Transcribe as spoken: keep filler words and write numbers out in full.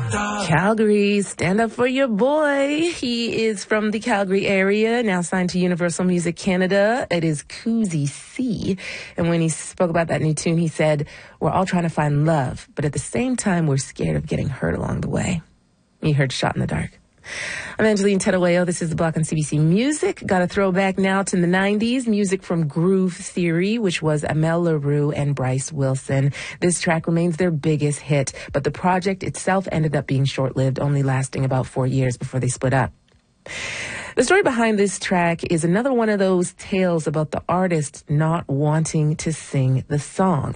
Calgary, stand up for your boy. He is from the Calgary area, now signed to Universal Music Canada. It is Koozie C. And when he spoke about that new tune, he said, we're all trying to find love, but at the same time, we're scared of getting hurt along the way. You heard Shot in the Dark. I'm Angeline Tedowayo. This is The Block on C B C Music. Got a throwback now to the nineties. Music from Groove Theory, which was Amel Larue and Bryce Wilson. This track remains their biggest hit, but the project itself ended up being short-lived, only lasting about four years before they split up. The story behind this track is another one of those tales about the artist not wanting to sing the song.